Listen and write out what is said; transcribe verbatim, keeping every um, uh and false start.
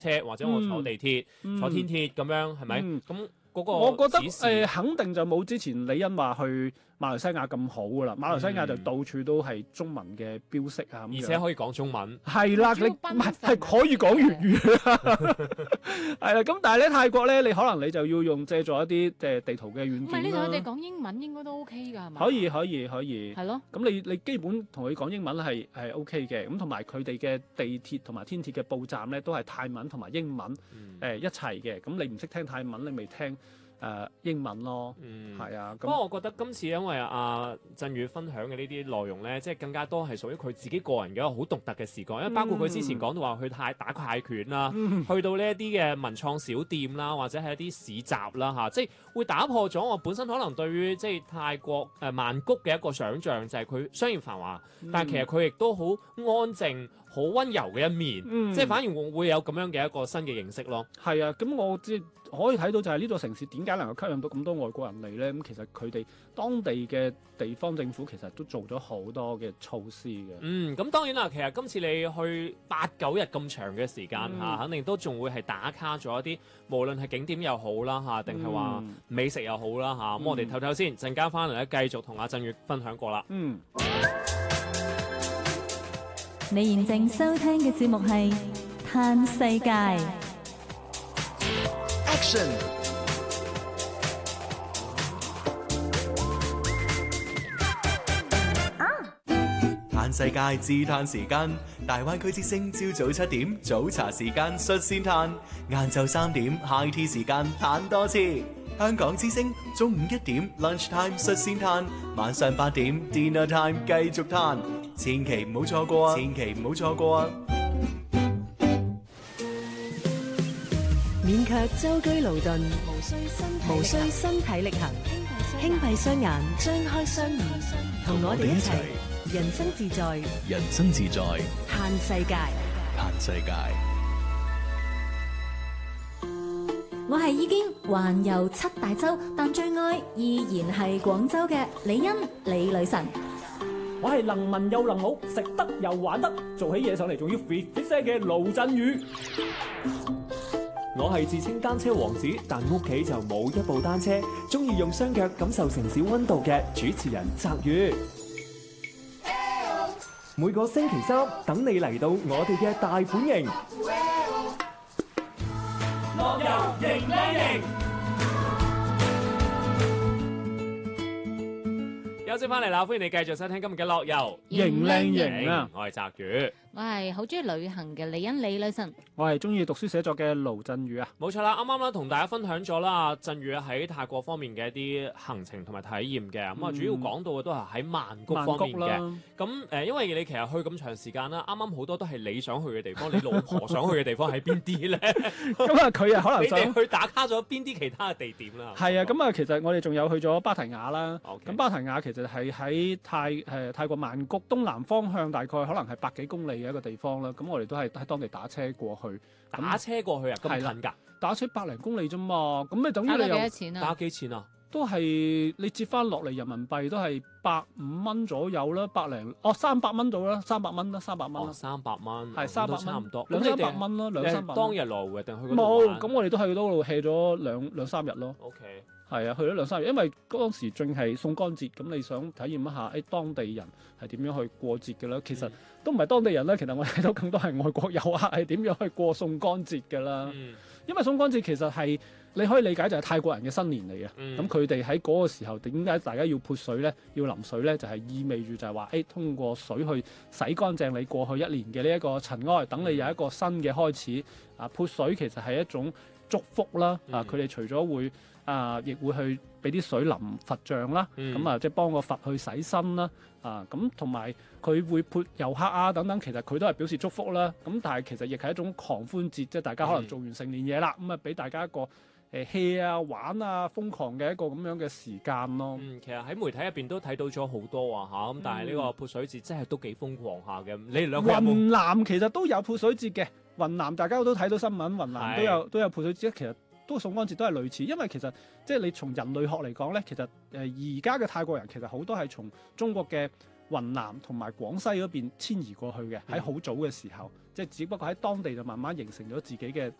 車或者我坐地鐵、 嗯、 坐天鐵咁樣，係咪？咁、嗯。嗰個我覺得誒、 呃、 肯定就冇之前李欣話去馬來西亞咁好噶啦，馬來西亞就到處都係中文嘅標識啊， 而且可以講中文。 係啦，你唔係係可以講粵語啦，係啦。咁但係咧泰國咧，你可能你就要用借助一啲誒地圖嘅軟件啦。 唔係你同佢哋講英文應該都 OK 㗎，係嘛？ 可以可以可以。係咯。 咁你你基本同佢講英文係係 OK 嘅，咁同埋佢哋嘅地鐵同埋天鐵嘅報站咧都係泰文同埋英文誒、嗯呃、一齊嘅。咁你唔識聽泰文，你咪聽。誒、呃、英文咯，嗯，係啊。 不過我覺得今次因為阿振宇分享嘅呢啲內容咧，即係更加多係屬於佢自己個人嘅一個好獨特嘅視覺，因為包括佢之前講到話去泰打泰拳啦、嗯，去到呢一啲嘅文創小店啦，或者係一啲市集啦嚇，即係會打破咗我本身可能對於即係泰國誒、呃、曼谷嘅一個想像，就係、是、佢商業繁華，嗯、但係其實佢亦都好安靜、好溫柔嘅一面，嗯、即係反而會會有咁樣嘅一個新嘅認識咯。 係啊，咁我即係可以睇到就係呢座城市點解能夠吸引到咁多外國人嚟咧？咁其實佢哋當地嘅地方政府其實都做咗好多嘅措施嘅。 嗯，咁當然啦，其實今次你去八九日咁長嘅時間嚇、嗯，肯定都仲會係打卡咗一啲，無論係景點又好啦嚇，定係話美食又好啦嚇。咁、嗯、我哋唞唞先，陣間翻嚟咧繼續同阿振宇分享過啦。嗯。 你現正收聽嘅節目係《嘆世界》。 Action！嘆世界自嘆時間，大灣區之聲朝早七點早茶時間率先嘆，晏晝三點 high tea 時間嘆多次。香港之聲中午一點 lunch time 率先嘆，晚上八點 dinner time 繼續嘆，千祈唔好錯過啊！千祈唔好錯過啊！ 免卻舟車勞頓，無需身體力行，輕閉雙眼，張開雙耳，同我哋一齊人生自在， 人生自在， 嘆世界， 嘆世界。 我係已經環遊七大洲，但最愛依然係廣州嘅李欣李女神。 我係能文又能武，食得又玩得，做起嘢上嚟仲要 fit fit 聲嘅盧振宇。我係自稱單車王子，但屋企就冇一部單車，中意用雙腳感受城市溫度嘅主持人澤宇。每個星期三等你嚟到我哋嘅大本營，樂遊迎靚營。 休息翻嚟啦，歡迎你繼續收聽今日嘅樂遊迎靚營啊！ 我係澤宇。 我係好中意旅行嘅李欣李女神， 我係中意讀書寫作嘅盧振宇啊！ 冇錯啦，啱啱啦同大家分享咗啦，振宇喺泰國方面嘅一啲行程同埋體驗嘅，咁、嗯、啊主要講到嘅都係喺曼谷方面嘅。咁誒、呃，因為你其實去咁長時間啦，啱啱好多都係你想去嘅地方，你老婆想去嘅地方喺邊啲咧？ 咁啊，佢啊可能想你哋去打卡咗邊啲其他嘅地點啦？ 係啊，咁啊，其實我哋仲有去咗芭提雅啦。咁、 okay. 芭提雅其實係喺泰誒、呃、泰國曼谷東南方向，大概可能係百幾公里嘅一個地方啦。咁我哋都係喺當地打車過去， 打車過去啊，咁近㗎？ 打車百零公里啫嘛，咁你等於你又打幾多錢啊？ 打幾錢啊？ 都係你折翻落嚟人民幣都係百五蚊左右啦，百零哦三百蚊到啦，三百蚊啦，三百蚊啦， 三百蚊係三百蚊， 差唔多兩三百蚊咯，兩三百。 當日來回定去嗰度冇，咁我哋都喺嗰度 hea 咗兩兩三日咯。 OK。 係啊，去咗兩三日，因為當時正係送乾節，咁你想體驗一下誒、哎、當地人係點樣去過節嘅啦。其實都唔係當地人啦，其實我睇到更多係外國遊客係點樣去過送乾節嘅啦。嗯、因為送乾節其實係你可以理解就係泰國人嘅新年嚟嘅。咁佢哋喺嗰個時候點解大家要潑水咧？要淋水咧？就係、是、意味住就係話誒通過水去洗乾淨你過去一年嘅呢一個塵埃，等你有一個新嘅開始。啊，潑水其實係一種祝福啦。啊，佢哋除咗會啊，亦會去俾啲水淋佛像啦，咁、嗯、啊，即係幫個佛去洗身啦，啊，咁同埋佢會潑遊客啊等等，其實佢都係表示祝福啦。咁但係其實亦係一種狂歡節，即係大家可能做完成年嘢啦，咁、嗯、啊，俾大家一個誒 hea 啊、玩啊、瘋狂嘅一個咁樣嘅時間咯。 嗯，其實喺媒體入邊都睇到咗好多啊嚇，咁但係呢個潑水節真係都幾瘋狂下嘅。你哋兩個有冇？ 雲南其實都有潑水節嘅，雲南大家都睇到新聞，雲南都有都有潑水節，其實。都送乾節都係類似，因為其實即係你從人類學嚟講咧，其實誒而家嘅泰國人其實好多係從中國嘅雲南同埋廣西嗰邊遷移過去嘅，喺好早嘅時候，即係只不過喺當地就慢慢形成咗自己嘅